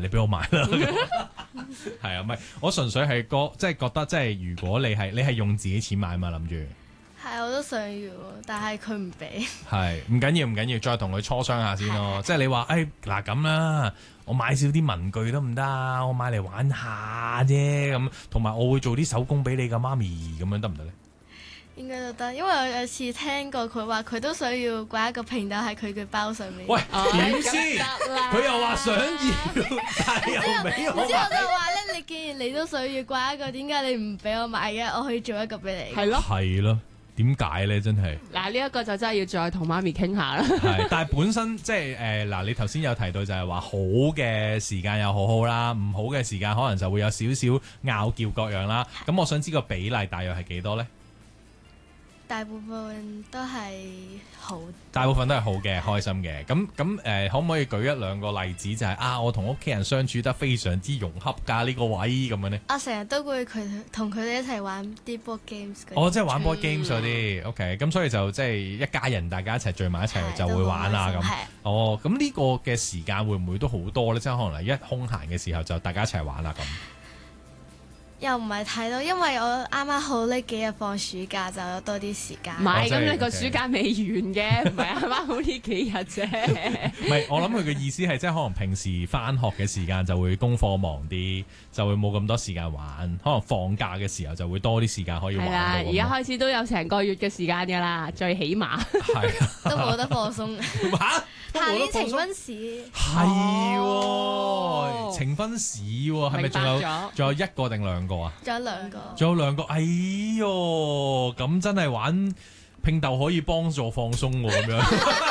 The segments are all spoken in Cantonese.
你俾我買啦。係啊，唔係我純粹係即係覺得，即係如果你係用自己錢買嘛，諗住係我都想要，但係佢唔俾。 係唔緊要，再同佢磋商下先咯。即係你話嗱咁啦，我買少啲文具得唔得啊？我買嚟玩下啫咁，同埋我會做啲手工俾你噶媽咪，咁樣得唔得咧？ 應該都得，因為我有次聽過佢話佢都想要掛一個平豆喺佢嘅包上面。 喂，點先？佢又話想要，但係又俾我之後就話咧，你既然你都想要掛一個，點解你唔俾我買嘅？我可以做一個俾你。 係咯，點解咧？真係嗱，呢一個就真係要再同媽咪傾下啦。 係，但係本身即係嗱，你頭先有提到就係話好嘅時間又好啦，唔好嘅時間可能就會有少少拗撬各樣啦。咁我想知個比例大約係幾多咧？ 大部分都係好， 大部分都係好嘅，開心嘅。咁可唔可以舉一兩個例子，就係我同屋企人相處得非常之融洽㗎呢個位咁樣呢？ 我成日都會同佢哋一齊玩啲 board games 嗰啲。 哦，即係玩 board games 嗰啲，OK。咁所以就即係一家人，大家一齊聚埋一齊就會玩啦咁。哦，咁呢個嘅時間會唔會都好多呢？即係可能一空閒嘅時候就大家一齊玩啦咁。 又唔係睇到，因為我啱啱好呢幾日放暑假，就有多啲時間。 唔係，咁你個暑假未完嘅，唔係啱啱好呢幾日啫。 唔係，我諗佢嘅意思係即係可能平時返學嘅時間就會功課忙啲，就會冇咁多時間玩。可能放假嘅時候就會多啲時間可以玩。係啦， 而家開始都有成個月嘅時間㗎啦，最起碼係都冇得放鬆。下年呈分試係喎，呈分試喎，係咪仲有一個定兩個啊？ 仲有兩個。 仲有兩個，哎唷，咁真係玩拼豆可以幫助放鬆喎，咁樣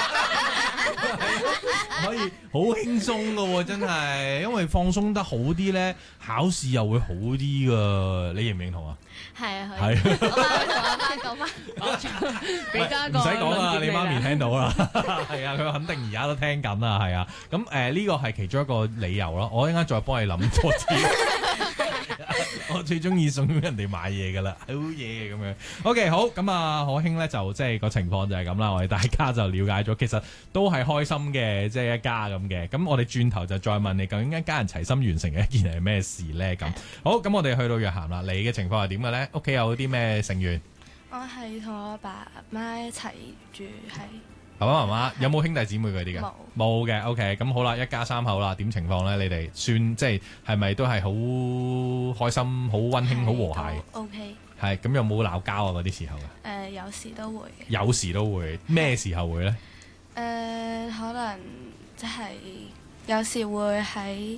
可以好輕鬆噶喎，真係，因為放鬆得好啲咧，考試又會好啲噶，你認唔認同啊？ 係啊，係。我媽講翻， 俾家個唔使講啦，你媽咪聽到啦，係啊，佢肯定而家都聽緊啦，係啊，咁呢個係其中一個理由咯，我一陣間再幫你諗多啲。我最中意送人哋買嘢噶啦，好嘢咁樣。OK， 好，咁可興咧就即係個情況就係咁啦，我哋大家就了解咗，其實都係開心嘅，即係一家咁嘅。咁我哋轉頭就再問你，究竟一家人齊心完成嘅一件係咩事咧？咁好，咁我哋去到若涵啦，你嘅情況係點嘅咧？屋企有啲咩成員？ 我係同我爸媽一齊住喺。 爸爸媽媽有冇兄弟姊妹嗰啲嘅？冇嘅。OK， 咁好啦，一家三口啦，點情況咧？你哋算即係咪都係好開心、好溫馨、好和諧 ？OK。 係咁有冇鬧交啊？嗰啲時候嘅？ 有時都會。 有時都會，咩時候會咧？ 可能即係有時會喺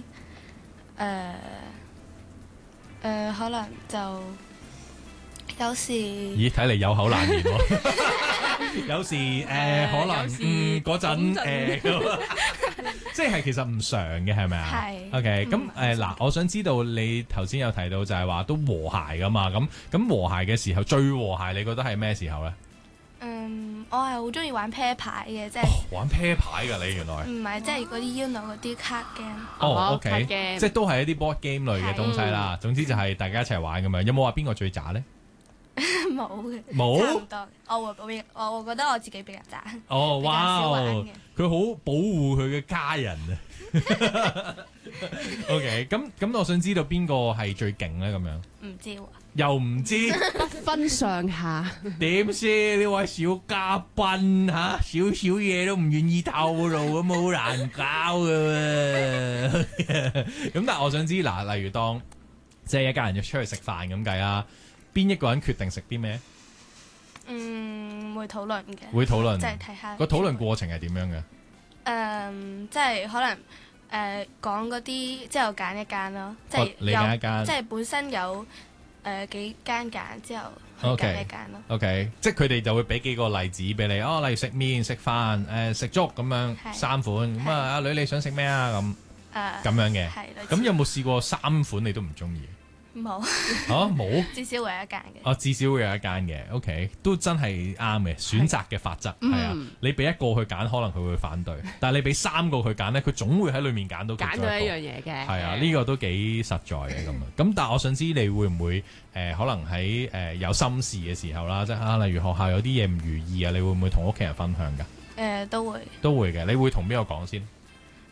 可能就有時。 咦，睇嚟有口難言喎。有時可能嗰陣即係其實唔常嘅係咪啊？係。OK，咁嗱，我想知道你頭先有提到就係話都和諧噶嘛？咁和諧嘅時候最和諧，你覺得係咩時候咧？ 我係好中意玩啤牌嘅，即係玩啤牌㗎你原來？ 唔係，即係嗰啲 Uno 嗰啲卡 game。 哦，OK，即係都係一啲 board game 類嘅東西啦。總之就係大家一齊玩咁樣。有冇話邊個最渣咧？ 冇嘅， 冇。 差唔多。我會覺得我自己比較渣。 哦，哇！佢好保護佢嘅家人啊。OK， 咁我想知道邊個係最勁咧？咁樣唔知喎。 又唔知， 不分上下。 點先？呢位小嘉賓嚇，少少嘢都唔願意透露，咁好難搞㗎喎。咁但係我想知嗱，例如當即係一家人要出去食飯咁計啊，邊一個人決定食啲咩？ 會討論嘅。 會討論， 即係睇下個討論過程係點樣嘅？ 即係可能講嗰啲之後揀一間咯，即係你揀一間， 即係本身有幾間揀之後揀一間咯。 OK， 即係佢哋就會俾幾個例子俾你，例如食麵、食飯、食粥咁樣三款。咁阿女你想食咩啊？咁樣嘅。咁有冇試過三款你都唔中意？ 冇。 冇？ 至少會有一間嘅。 至少會有一間嘅。OK， 都真係啱嘅選擇嘅法則係啊。你俾一個去揀，可能佢會反對；但係你俾三個去揀咧，佢總會喺裡面揀到一樣嘢嘅。 係啊，呢個都幾實在嘅咁啊。咁但係我想知你會唔會可能喺有心事嘅時候啦，即係例如學校有啲嘢唔如意啊，你會唔會同屋企人分享㗎？ 都會。 都會嘅，你會同邊個講先？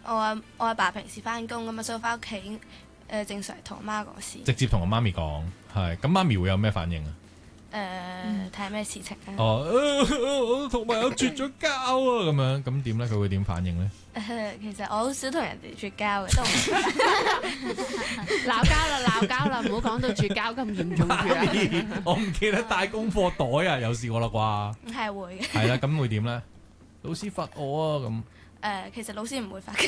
我阿爸平時翻工咁啊，所以翻屋企正常同阿媽講事。 直接同我媽咪講，係咁媽咪會有咩反應啊？ 睇下咩事情啊？ 我同朋友絕咗交啊，咁樣咁點咧？佢會點反應咧？ 其實我好少同人哋絕交嘅，都唔鬧交啦，唔好講到絕交咁嚴重住啦。 我唔記得帶功課袋啊，有試過啦啩？ 係會嘅。 係啦，咁會點咧？老師罰我啊咁。 其實老師唔會罰嘅。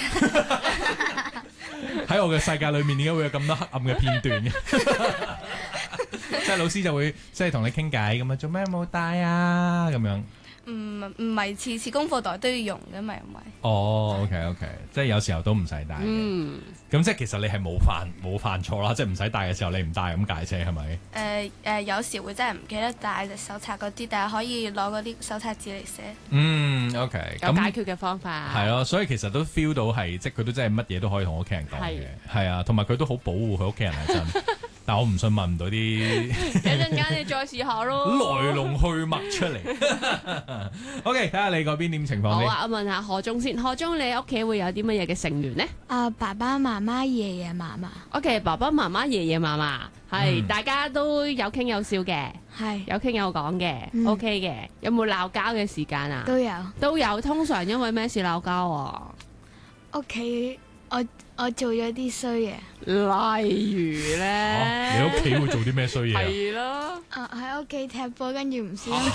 喺我嘅世界裏面，點解會有咁多黑暗嘅片段嘅？即係老師就會即係同你傾偈咁啊，做咩冇帶啊？咁樣。 唔係次次功課袋都要用嘅嘛，唔係。 哦，OK，即係有時候都唔使帶嘅。咁即係其實你係冇犯錯啦，即係唔使帶嘅時候你唔帶咁解啫，係咪？ 有時會真係唔記得帶手冊嗰啲，但係可以攞嗰啲手冊紙嚟寫。 OK， 有解決嘅方法。 係咯，所以其實都 feel 到係，即係佢都真係乜嘢都可以同屋企人講嘅。係啊，同埋佢都好保護佢屋企人係真。但我唔信問唔到啲， 一陣間你再試下咯， 來龍去脈出嚟。OK，睇下你嗰邊點情況。 好啊，我問下何中先。何中，你屋企會有啲乜嘢嘅成員呢？ 爸爸媽媽、爺爺嫲嫲。 OK，爸爸媽媽、爺爺嫲嫲係大家都有傾有笑嘅， 係有傾有講嘅，OK 嘅。有冇鬧交嘅時間啊？都有。通常因為咩事鬧交啊？ 屋企我做咗啲衰嘢， 例如咧， 你屋企會做啲咩衰嘢啊？ 係咯， 喺屋企踢波，跟住唔小心唔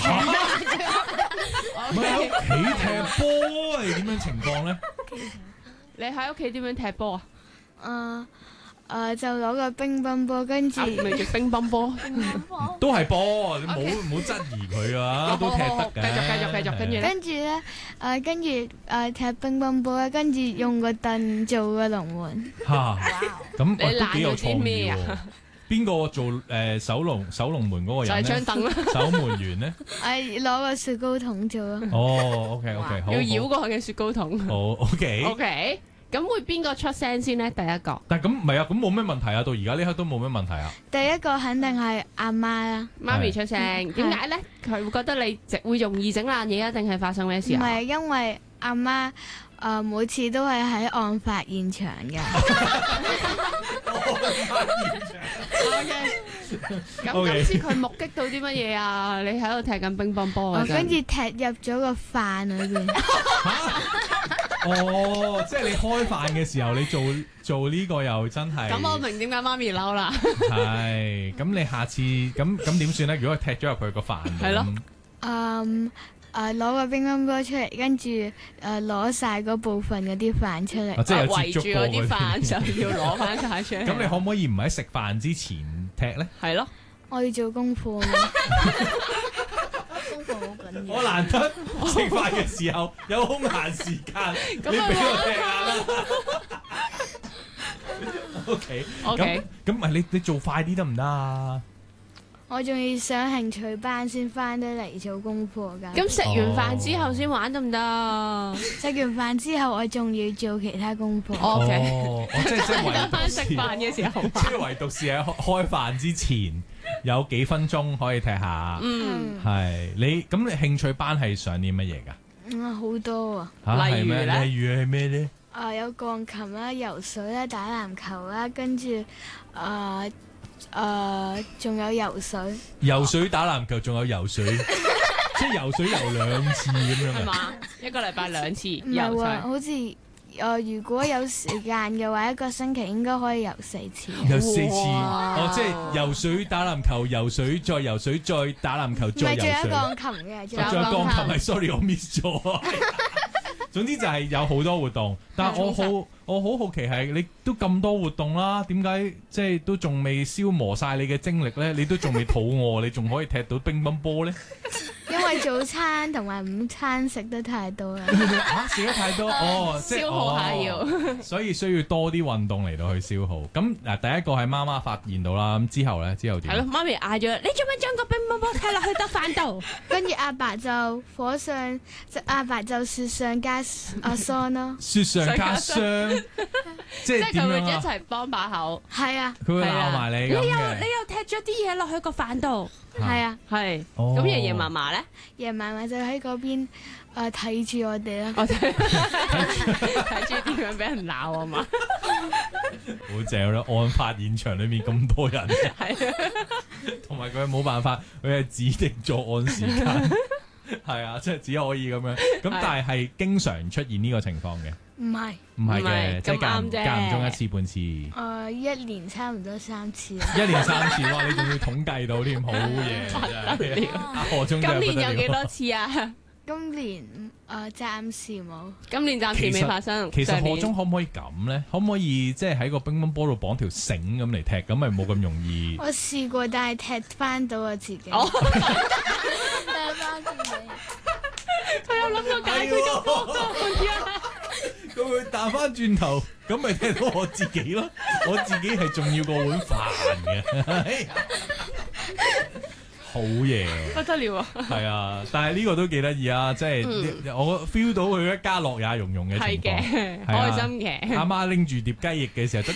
係喺屋企踢波係點樣情況咧？ 你喺屋企點樣踢波啊？ 就攞個乒乓波，跟住咪叫乒乓波， 都係波，你唔好質疑佢啊，都踢得嘅。 繼續， 跟住咧，跟住踢乒乓波咧，跟住用個凳做個龍門。 嚇！咁你都幾有創意咩啊？ 邊個做守龍門嗰個人咧？ 就係張凳啦。 守門員咧？ 攞個雪糕筒做咯。 哦，OK，好。 要繞過佢嘅雪糕筒。 好 OK。 咁會邊個出聲先咧？第一個。 但係咁唔係啊，咁冇咩問題啊，到而家呢刻都冇咩問題啊。 第一個肯定係阿媽啦。 媽咪出聲，點解咧？佢會覺得你會容易整爛嘢啊？定係發生咩事啊？ 唔係，因為阿媽每次都係喺案發現場嘅。 咁今次佢目擊到啲乜嘢啊？你喺度踢緊乒乓波啊？ 跟住踢入咗個飯裏邊。 哦，即係你開飯嘅時候，你做呢個又真係。 咁我明點解媽咪嬲啦。 係，咁你下次咁點算咧？如果佢踢咗入佢個飯度， 係咯。 攞個乒乓波出嚟，跟住攞晒嗰部分嗰啲飯出嚟。 即係圍住嗰啲飯就要攞翻晒出嚟。 咁你可唔可以唔喺食飯之前踢咧？ 係咯。 我要做功課啊。功課好緊要。 我難得食飯嘅時候有空閒時間，你俾我踢下啦。OK，咁咪你做快啲得唔得啊？ 我仲要上興趣班先翻得嚟做功課㗎。 咁食完飯之後先玩得唔得？ 食完飯之後我仲要做其他功課。 OK， 即係唯獨食飯嘅時候， 即係唯獨是喺開飯之前有幾分鐘可以踢下。係你興趣班係上啲乜嘢㗎？ 好多啊。 例如咧？ 例如係咩咧？ 有鋼琴啦、游水啦、打籃球啦，跟住仲有游水。 游水、打籃球，仲有游水，即係游水游2次咁樣係嘛？一個禮拜2次唔係游水。 好似如果有時間嘅話，一個星期應該可以游4次。 游4次，即係游水、打籃球、游水再游水再打籃球再游水。 唔係，仲有鋼琴嘅， 仲有鋼琴係 sorry 我 miss 咗。總之就係有好多活動，但係我好好奇係你都咁多活動啦，點解即係都仲未消磨晒你嘅精力咧？你都仲未肚餓，你仲可以踢到乒乓波咧？ 因為早餐同埋午餐食得太多啦。 食得太多即係消耗下要， 所以需要多啲運動嚟到去消耗。咁嗱，第一個係媽媽發現到啦，咁之後點？ 係咯，媽咪嗌咗你做咩將個乒乓波踢落去得飯度？ 跟住阿爸就雪上加霜咯。 雪上加霜，即係佢會一齊幫把口。 係啊， 佢會鬧埋你咁嘅。 你又踢咗啲嘢落去個飯度。 係啊， 係。咁爺爺嫲嫲咧？ 爺爺嫲嫲就喺嗰邊睇住我哋啦。 睇住點樣俾人鬧啊嘛？ 好正啦！案發現場裏面咁多人， 係啊， 同埋佢冇辦法，佢係指定作案時間，係啊，即係只可以咁樣。咁但係經常出現呢個情況嘅， 唔係嘅，即係間唔中一次半次。 一年差唔多3次。 一年3次，哇！你仲要統計到添，好嘢真係。何中真係不得了。 今年有幾多次啊？ 今年暫時冇。 今年暫時未發生。 其實何中可唔可以咁咧？可唔可以即係喺個乒乓波度綁條繩咁嚟踢？咁咪冇咁容易。 我試過，但係踢翻到我自己。踢翻自己。 佢有諗過解決個波咁佢彈翻轉頭，咁咪踢到我自己咯。我自己係重要過碗飯嘅。好嘢， 不得了啊！ 係啊，但係呢個都幾得意啊！即係我 feel 到佢一家樂也融融嘅情況， 係嘅，開心嘅。 阿媽拎住碟雞翼嘅時候就，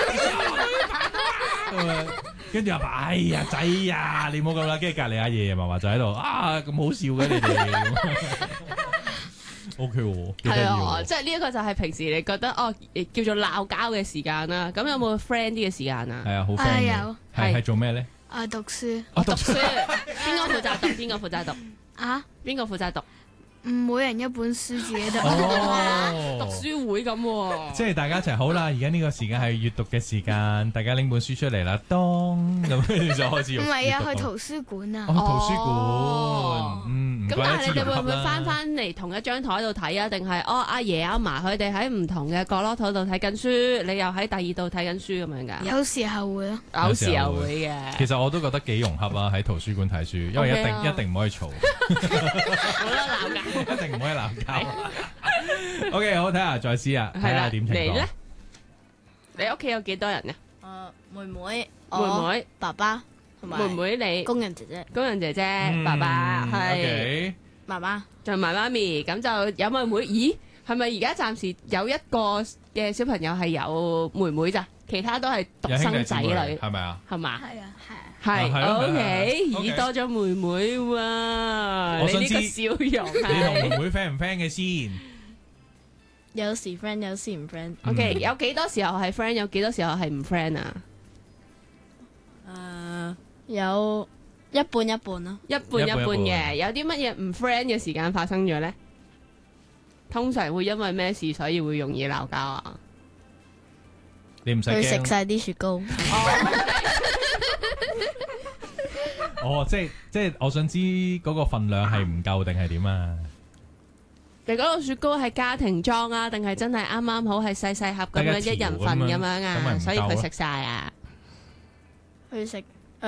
跟住阿爸，哎呀仔呀，你冇咁啦。跟住隔離阿爺爺嫲嫲就喺度啊，咁好笑嘅你哋。OK 喎， 係啊，即係呢一個就係平時你覺得叫做鬧交嘅時間啦。咁有冇 friend 啲嘅時間啊？ 係啊，好 friend 嘅。 有。 係做咩咧？ 讀書。 讀書。邊個負責讀？邊個負責讀？邊個負責讀？ 每人一本書自己讀。 讀書會咁喎。 即係大家一齊好啦，而家呢個時間係閱讀嘅時間，大家拎本書出嚟啦，當咁跟住就開始用。 唔係啊，去圖書館啊。 圖書館， 咁但係你哋會唔會翻嚟同一張台度睇啊？定係阿爺阿嫲佢哋喺唔同嘅角落台度睇緊書，你又喺第二度睇緊書咁樣㗎？ 有時候會咯， 有時候會嘅。 其實我都覺得幾融洽啊，喺圖書館睇書，因為一定唔可以嘈， 冇得鬧㗎， 一定唔可以鬧交。OK， 好，睇下再試啊，睇下點情況。 你咧？你屋企有幾多人啊？ 妹妹、 妹妹、 爸爸。 妹妹你工人姐姐， 爸爸係媽媽， 仲埋媽咪，咁就有妹妹。咦，係咪而家暫時有一個嘅小朋友係有妹妹咋？其他都係獨生仔女， 係咪啊？ 係嘛？ 係啊， 係。OK，咦，多咗妹妹喎！你呢個笑容， 你同妹妹 friend 唔 friend 嘅先？ 有時 friend，有時唔 friend。 OK，有幾多時候係 friend，有幾多時候係唔 friend 啊？ 有一半一半咯， 一半嘅。有啲乜嘢唔 friend 嘅時間發生咗咧？通常會因為咩事所以會容易鬧交啊？ 你唔使驚。 佢食晒啲雪糕。 即係我想知嗰個份量係唔夠定係點啊？ 你嗰個雪糕係家庭裝啊，定係真係啱啱好係細細盒咁樣一人份咁樣啊？所以佢食晒啊？ 佢食。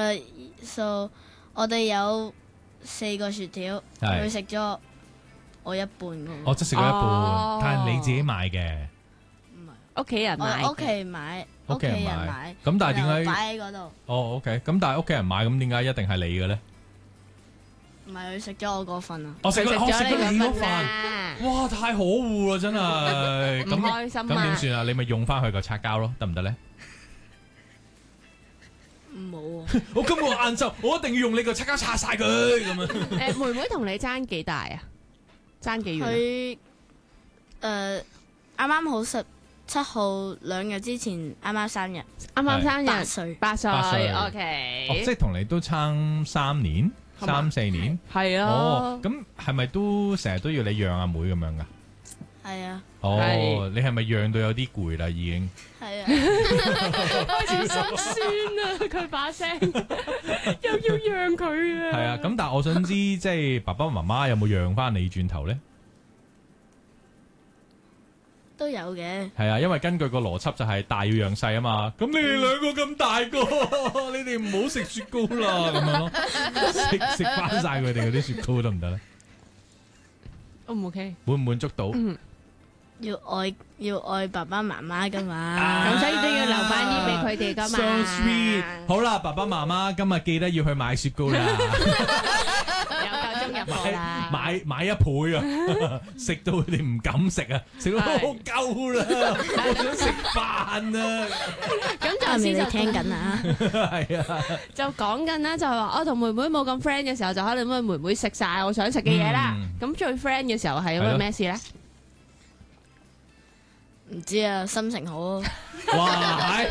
我哋有4個雪條，佢食咗我一半㗎。 即係食咗一半，但係你自己買嘅？ 唔係，屋企人買。 屋企人買。 咁但係點解擺喺嗰度 ？OK，咁但係屋企人買，咁點解一定係你嘅咧？ 唔係，佢食咗我嗰份啊！ 我食咗你嗰份， 啊！ 哇，太可惡啦，真係。 唔開心啊！ 咁點算啊？你咪用翻佢個擦膠咯，得唔得咧？ 冇啊！ 我今個晏晝我一定要用你個擦膠擦晒佢咁樣。 妹妹同你爭幾大啊？爭幾遠？ 佢啱啱好17號2日之前啱啱生日，8歲。 8歲 OK。 即係同你都差3年、3-4年。 係啊。 咁係咪都成日都要你讓阿妹咁樣噶？ 係啊。 你係咪讓到有啲攰啦？已經係啊， 開始心酸啊！佢把聲又要讓佢啊！ 係啊，咁但係我想知，即係爸爸媽媽有冇讓翻你轉頭咧？ 都有嘅。 係啊，因為根據個邏輯就係大要讓細啊嘛。咁你哋兩個咁大個，你哋唔好食雪糕啦，咁樣咯，食翻晒佢哋嗰啲雪糕得唔得咧 ？O 唔 OK？ 滿唔滿足到？ 要愛爸爸媽媽噶嘛， 咁所以都要留翻啲俾佢哋噶嘛。 So sweet。好啦，爸爸媽媽今日記得要去買雪糕啦。 有夠鐘，有入貨啦。 買一倍啊！食到佢哋唔敢食啊！食到好夠啦，我想食飯啊！ 咁阿咪你就聽緊啊？ 係啊， 就講緊啦，就係話我同妹妹冇咁 friend 嘅時候，就可能幫妹妹食晒我想食嘅嘢啦。咁最 friend 嘅時候係因為咩事咧？ 唔知啊，心情好。 哇！